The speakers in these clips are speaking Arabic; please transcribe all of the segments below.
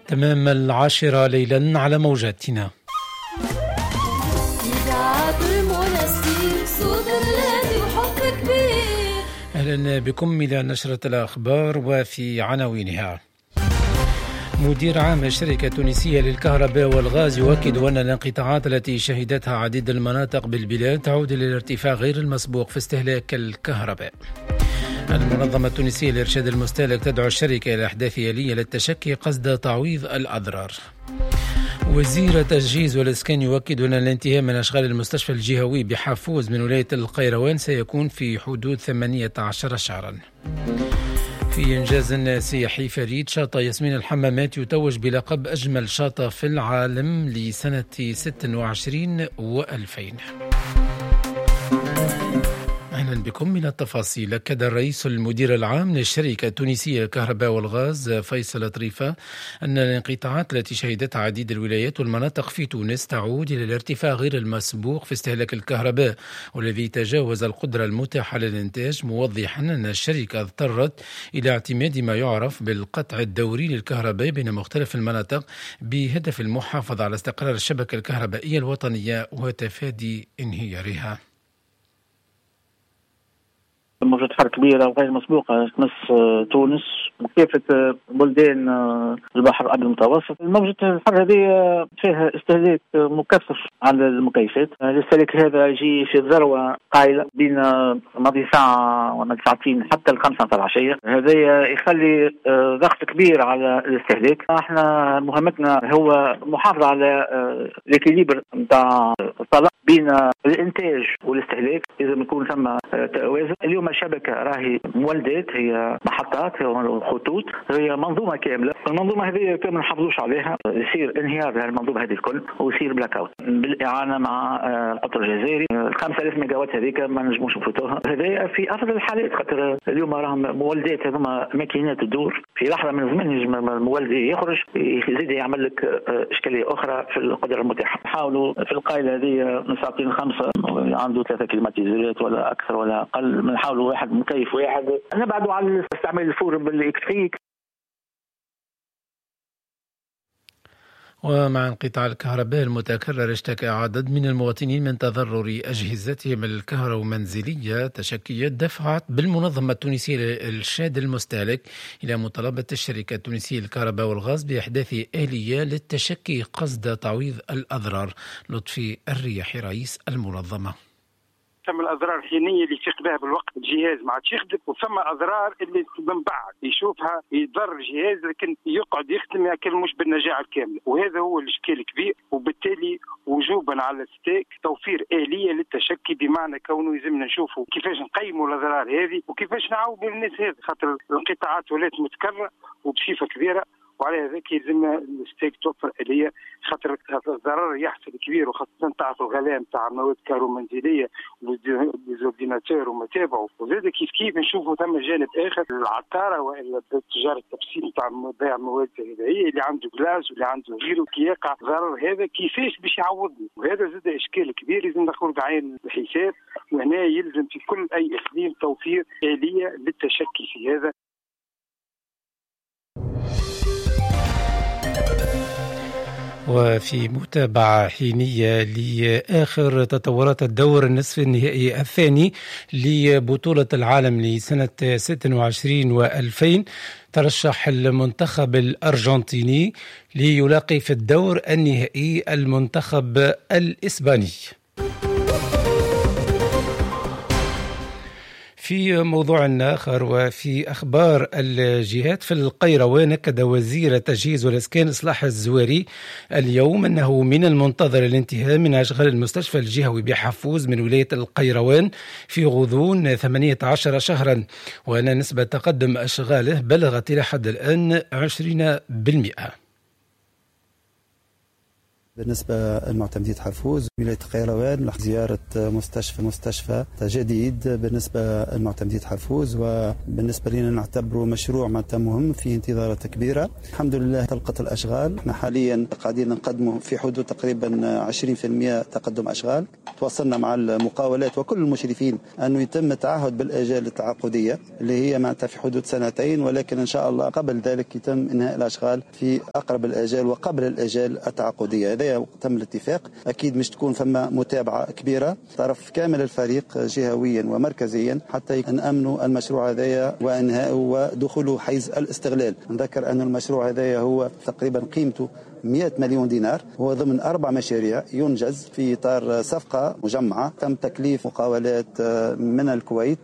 تمام 10 ليلا على موجاتنا. أهلا بكم إلى نشرة الأخبار وفي عناوينها. مدير عام الشركة التونسية للكهرباء والغاز يؤكد أن الانقطاعات التي شهدتها عديد المناطق بالبلاد تعود إلى الارتفاع غير المسبوق في استهلاك الكهرباء. المنظمة التونسية لإرشاد المستهلك تدعو الشركة إلى إحداث آلية للتشكي قصد تعويض الأضرار. وزير التجهيز والإسكان يؤكد أن الانتهاء من أشغال المستشفى الجهوي بحافوز من ولاية القيروان سيكون في حدود 18 شهرا. في إنجاز سياحي فريد، شاطئ ياسمين الحمامات يتوج بلقب أجمل شاطئ في العالم لسنة 26 و2000. أهلا بكم من التفاصيل. أكد الرئيس المدير العام للشركة التونسية للكهرباء والغاز فيصل طريفة أن الانقطاعات التي شهدتها عديد الولايات والمناطق في تونس تعود إلى الارتفاع غير المسبوق في استهلاك الكهرباء والذي تجاوز القدرة المتاحة للإنتاج، موضحا أن الشركة اضطرت إلى اعتماد ما يعرف بالقطع الدوري للكهرباء بين مختلف المناطق بهدف المحافظة على استقرار الشبكة الكهربائية الوطنية وتفادي انهيارها. موجة حر كبيرة وغير مسبوقة تمس تونس وكافة بلدان البحر الأبيض المتوسط. موجة الحر هذه فيها استهلاك مكثف على المكيفات. الاستهلاك هذا يجي في ذروة قايلة بين ماضي ساعة وماضي ساعتين حتى 5 العشية. هذا يخلي ضغط كبير على الاستهلاك. احنا مهمتنا هو محافظة على الإكيليبر نتاع الطلاق بين الإنتاج والاستهلاك. إذا يكون ثم توازن. اليوم الشبكة راهي مولدات، هي محطات، هي خطوط، هي منظومة كاملة. المنظومة هذه كما ما نحافظوش عليها يصير انهيار المنظومة هذه الكل ويصير بلاك اوت بالإعانة مع القطر الجزائري. 5000 ميجا وات هذيك ما نجموش نفوتوها. هذا في أفضل الحالات، خاطر اليوم راهم مولدات، هذوما ماكينات تدور في لحظة من الزمن. يجم المولد يخرج يزيد يعمل لك إشكالية أخرى في القدرة المتاحة. نحاولوا في القايلة هذه من ساعتين 5 عنده 3 كليماتيزورات ولا أكثر ولا أقل. نحاولوا واحد مكيف واحد، نبعدوا عن استعمال الفور بالإلكتريك. ومع انقطاع الكهرباء المتكرر اشتكى عدد من المواطنين من تضرر أجهزتهم الكهرومنزلية، تشكيات دفعت بالمنظمة التونسية لإرشاد المستهلك إلى مطالبة الشركة التونسية للكهرباء والغاز بإحداث آلية للتشكي قصد تعويض الأضرار. لطفي الرياحي رئيس المنظمة: ثم الاضرار الحينيه اللي يفيق بها بالوقت الجهاز ما عادش يخدم، وثم اضرار اللي من بعد يشوفها يضر الجهاز لكن يقعد يخدم لكن مش بالنجاعه الكامله. وهذا هو الاشكال الكبير. وبالتالي وجوبا على الستيك توفير آلية للتشكي، بمعنى كونه يلزمنا نشوفوا كيفاش نقيموا الاضرار هذه وكيفاش نعاونوا الناس هذه، خاطر الانقطاعات ولات متكرره وبصفه كبيره. وعلى هذاك يلزمنا الستيك توفر آلية، خاطر الضرر يحصل كبير، وخاصة تعرف الغلاء نتاع المواد الكهرومنزلية والديزورديناتور وما تابعوا. وزاد كيف نشوفوا ثم جانب آخر العطارة وإلا تجارة التبسيط نتاع بيع مواد غذائية اللي عنده غلاس واللي عنده غيره كي يقع ضرر هذا كيفاش باش يعوضني. وهذا زاد إشكال كبير لازم ناخذ بعين الحساب. وهنا يلزم في كل أي إقليم توفير آلية للتشكي في هذا. وفي متابعة حينية لآخر تطورات الدور النصف النهائي الثاني لبطولة العالم لسنة 26 و2000، ترشح المنتخب الأرجنتيني ليلاقي في الدور النهائي المنتخب الإسباني. في موضوع آخر وفي أخبار الجهات، في القيروان أكد وزير التجهيز والإسكان إصلاح الزواري اليوم أنه من المنتظر الانتهاء من أشغال المستشفى الجهوي بحافوز من ولاية القيروان في غضون 18 شهرا، وأن نسبة تقدم أشغاله بلغت إلى حد الآن 20%. بالنسبة للمعتمدية حرفوز ولاية قيروان زيارة مستشفى جديد بالنسبة للمعتمدية حرفوز، وبالنسبة لنا نعتبره مشروع مهم في انتظارات كبيرة. الحمد لله طلقت الأشغال، احنا حاليا قاعدين نقدمه في حدود تقريبا 20% تقدم أشغال. تواصلنا مع المقاولات وكل المشرفين أنه يتم التعهد بالآجال التعاقدية اللي هي معناتها في حدود 2 ولكن إن شاء الله قبل ذلك يتم إنهاء الأشغال في أقرب الآجال وقبل الآجال التعاقدية. هذا تم الاتفاق. أكيد مش تكون فما متابعة كبيرة طرف كامل الفريق جهويا ومركزيا حتى نأمنوا المشروع هذا وإنهاءه ودخوله حيز الاستغلال. نذكر أن المشروع هذا هو تقريبا قيمته 100 مليون دينار، هو ضمن 4 مشاريع ينجز في إطار صفقة مجمعة تم تكليف مقاولات من الكويت.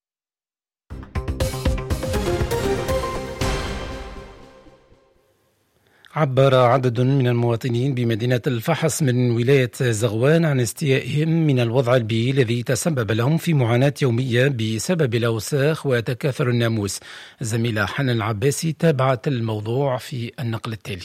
عبر عدد من المواطنين بمدينة الفحص من ولاية زغوان عن استيائهم من الوضع البيئي الذي تسبب لهم في معاناة يومية بسبب الأوساخ وتكاثر الناموس. الزميلة حنان العباسي تابعت الموضوع في النقل التالي.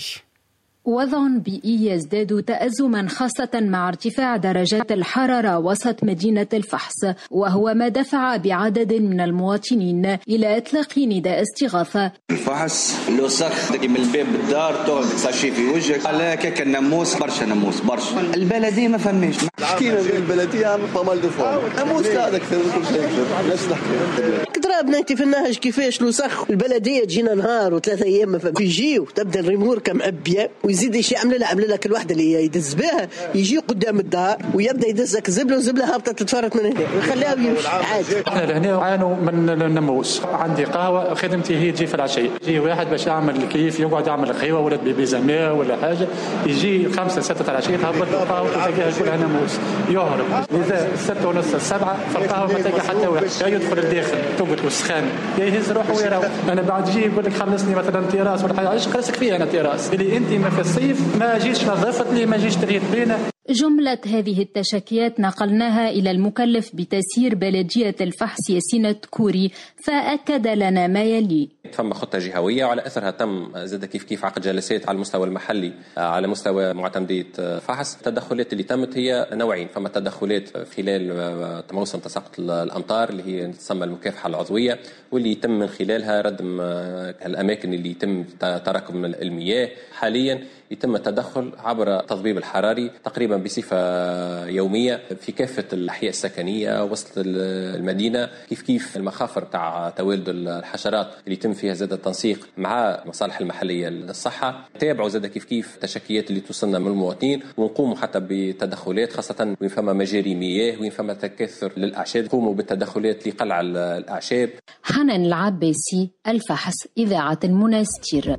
وضع بيئي يزداد تأزما خاصة مع ارتفاع درجات الحرارة وسط مدينة الفحص، وهو ما دفع بعدد من المواطنين إلى إطلاق نداء استغاثة. الفحص الوسخ من الباب بالدار تقعد تساشي في وجهك على كيك الناموس برشا البلدية ما فهمش. حكينا في البلدية عم طمال دفاع ناموس لا أكثر من كل شيء نفس الحكي. ضربنا انت في النهج كيفاش الوسخ البلدية تجينا نهار و3 أيام ما فهمش. يجيو تبدا الريمور كمعبية ويزيد شيء عمل لك الوحده اللي يدز بها يجي قدام الدار ويبدا يدزك زبله هابطه تتفرط من هنا ويخليها يمشي عادي. احنا لهنا نعانوا من الناموس. عندي قهوه خدمتي هي تجي في العشيه، يجي واحد باش يعمل الكيف يقعد يعمل قهوه ولا بيزاميه ولا حاجه، يجي 5 6 العشيه تهبط القهوه تلقاها كلها ناموس يهرب. لذا 6 ونص 7 في القهوه ما تلقى حتى واحد، يا يدخل الداخل تقعد وسخان يا يهز روحه ويروح. انا بعد يجي يقول لك خلصني مثلا تيراس ولا حاجه، علاش خلصك فيها انا تيراس اللي انت ما في الصيف ما جيش نظفت لي ما جيش تريد بينا. جملة هذه التشكيات نقلناها إلى المكلف بتسيير بلدية الفحص ياسين التكوري، فأكد لنا ما يلي. فما خطة جهوية وعلى أثرها تم زاد كيف عقد جلسات على المستوى المحلي على مستوى معتمدية فحص. التدخلات اللي تمت هي نوعين، فما تدخلات خلال موسم تساقط الأمطار اللي هي تسمى المكافحة العضوية، واللي يتم من خلالها ردم الأماكن اللي يتم تراكم المياه. حاليا يتم التدخل عبر التضبيب الحراري تقريبا بصفة يومية في كافة الأحياء السكنية وسط المدينة، كيف المخافر تاع توالد الحشرات اللي يتم فيها زاد التنسيق مع المصالح المحلية للصحة. تابعوا زاد كيف التشكيات اللي توصلنا من المواطنين، ونقوموا حتى بتدخلات خاصة وين فما مجاري مياه وين فما تكاثر للأعشاب، قوموا بالتدخلات لقلع الأعشاب. حنان العباسي، الفحص، إذاعة المنستير.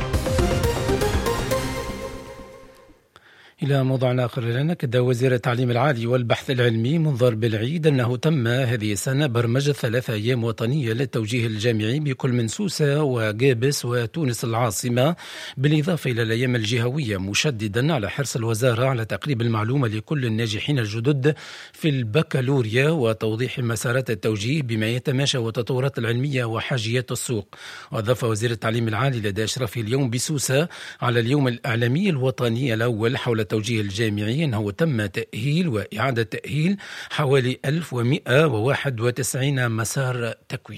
إلى موضوع آخر لنا، كدا وزير التعليم العالي والبحث العلمي منذر بالعيد أنه تم هذه السنة برمجة 3 أيام وطنية للتوجيه الجامعي بكل من سوسة وقابس وتونس العاصمة، بالإضافة إلى الأيام الجهوية، مشددا على حرص الوزارة على تقريب المعلومة لكل الناجحين الجدد في البكالوريا وتوضيح مسارات التوجيه بما يتماشى والتطورات العلمية وحاجيات السوق. وأضاف وزير التعليم العالي لدى إشرافه اليوم بسوسة على اليوم الإعلامي الوطني الأول حول التوجيه الجامعي أنه تم تأهيل وإعادة تأهيل حوالي 1191 مسار تكوين.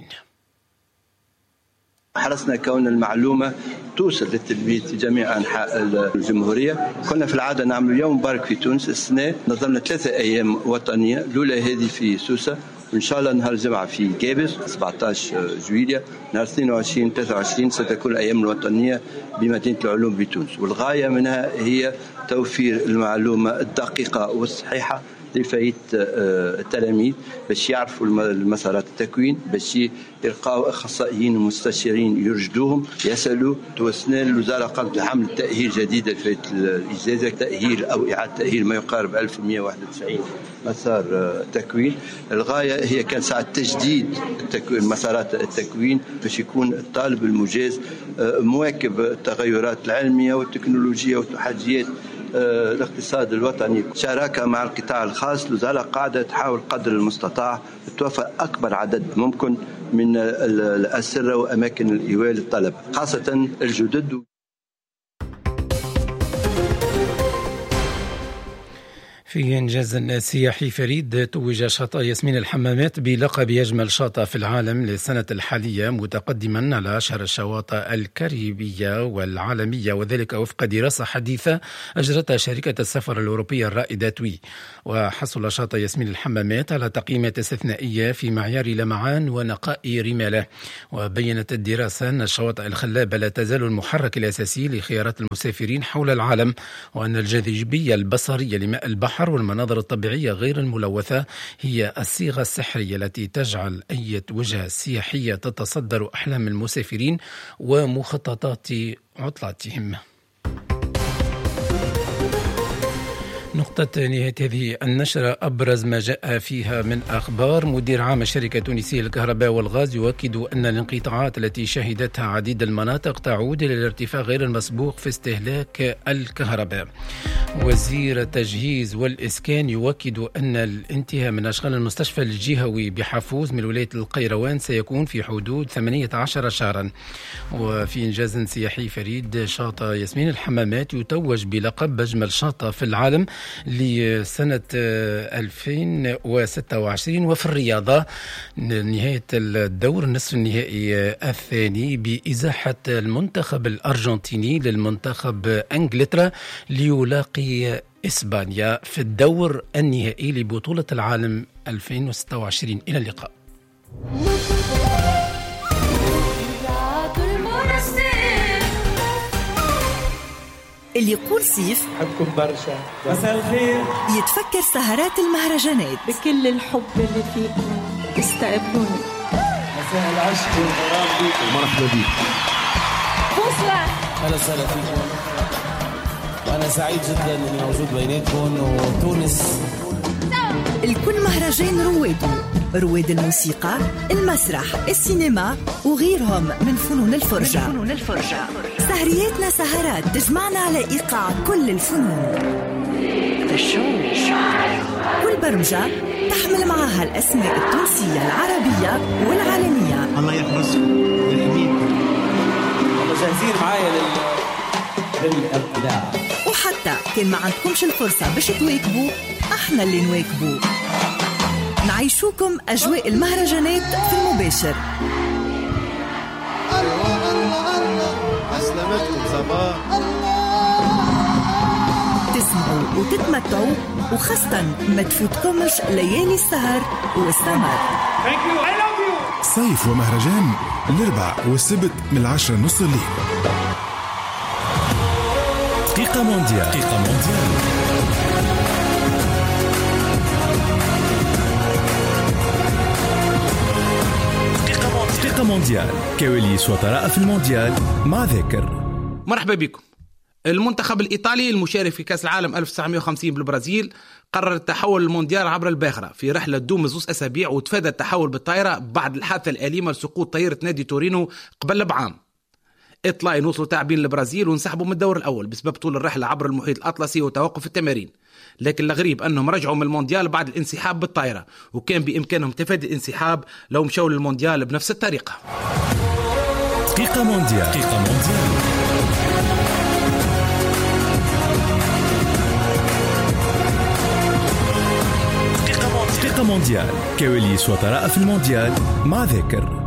حرصنا كون المعلومة توصل للتلميذ في جميع أنحاء الجمهورية. كنا في العادة نعمل يوم مبارك في تونس، السنة نظمنا 3 أيام وطنية، الأولى هذه في سوسة، وإن شاء الله نهار الجمعة في قابس 17 جويلية، نهار 22 23 ستكون الأيام الوطنية بمدينة العلوم بتونس. والغاية منها هي توفير المعلومة الدقيقة والصحيحة لفائدة التلاميذ باش يعرفوا المسارات التكوين، باش يلقاو اخصائيين ومستشارين يرشدوهم يسالوا. توسنا الوزاره قامت بعمل تاهيل جديد لفائدة الاجازه، تاهيل او اعاده تاهيل ما يقارب 1191 مسار تكوين. الغايه هي كان ساعه تجديد مسارات التكوين باش يكون الطالب المجاز مواكب التغيرات العلميه والتكنولوجيه وتحديات الاقتصاد الوطني. شراكة مع القطاع الخاص، الوزارة قاعدة تحاول قدر المستطاع توفر أكبر عدد ممكن من الأسرة وأماكن الإيواء للطلب خاصة الجدد. في إنجاز سياحي فريد توج شاطئ ياسمين الحمامات بلقب أجمل شاطئ في العالم للسنة الحالية، متقدما على أشهر الشواطئ الكاريبية والعالمية، وذلك وفق دراسة حديثة أجرتها شركة السفر الأوروبية الرائدة توي. وحصل شاطئ ياسمين الحمامات على تقييمات استثنائية في معيار لمعان ونقاء رماله. وبينت الدراسة أن الشواطئ الخلابة لا تزال المحرك الأساسي لخيارات المسافرين حول العالم، وأن الجاذبية البصرية لماء البحر والمناظر الطبيعية غير الملوثة هي الصيغة السحرية التي تجعل أي وجهة سياحية تتصدر أحلام المسافرين ومخططات عطلاتهم. نقطة نهاية هذه النشرة أبرز ما جاء فيها من أخبار. مدير عام الشركة التونسية للكهرباء والغاز يؤكد أن الانقطاعات التي شهدتها عديد المناطق تعود إلى الارتفاع غير المسبوق في استهلاك الكهرباء. وزير التجهيز والإسكان يؤكد أن الانتهاء من أشغال المستشفى الجهوي بحفوز من ولاية القيروان سيكون في حدود 18 شهرا. وفي إنجاز سياحي فريد، شاطئ ياسمين الحمامات يتوج بلقب أجمل شاطئ في العالم لسنة 2026. وفي الرياضة نهاية الدور النصف النهائي الثاني بإزاحة المنتخب الأرجنتيني للمنتخب إنجلترا ليلاقي إسبانيا في الدور النهائي لبطولة العالم 2026. إلى اللقاء. اللي يقول صيف حبكم برشا، مساء الخير، يتفكر سهرات المهرجانات بكل الحب اللي فيكم استقبلوني. مساء العشق والغرام بيكم، مرحبا بيك. بونسوار، أهلا وسهلا فيكم، وأنا سعيد جدا إني موجود بيناتكم. وتونس الكل مهرجان رواد الموسيقى، المسرح، السينما وغيرهم من فنون الفرجة. سهرياتنا سهرات تجمعنا على إيقاع كل الفنون. كل برمجة تحمل معها الأسماء التونسية العربية والعالمية. الله يحرسكم ويحميكم، والله جاهزين معايا للإبداع. وحتى كان ما عندكمش الفرصة باش تواكبوا، احنا اللي نواكبوا، نعيشوكم أجواء المهرجانات في المباشر. سلامتكم صباح، تسمعوا وتتمتعوا، وخاصة ما تفوتكمش ليالي السهر والسمر. صيف ومهرجان الأربع والسبت من 10:30 الليل. دقيقة مونديال. دقيقة مونديال، كواليس وطرائف المونديال مع ذاكر. مرحبا بكم. المنتخب الإيطالي المشارك في كأس العالم 1950 بالبرازيل قرر التحول للمونديال عبر الباخرة في رحلة تدوم 2 أسابيع، وتفادى التحول بالطائرة بعد الحادثة الأليمة لسقوط طائرة نادي تورينو قبل بعام. إطلائيين وصلوا تعبين للبرازيل وانسحبوا من الدور الأول بسبب طول الرحلة عبر المحيط الأطلسي وتوقف التمارين، لكن الغريب أنهم رجعوا من المونديال بعد الانسحاب بالطائرة، وكان بإمكانهم تفادي الانسحاب لو مشوا للمونديال بنفس الطريقة. دقيقة مونديال. دقيقة مونديال، كواليس وطرائف المونديال مع ذاكر.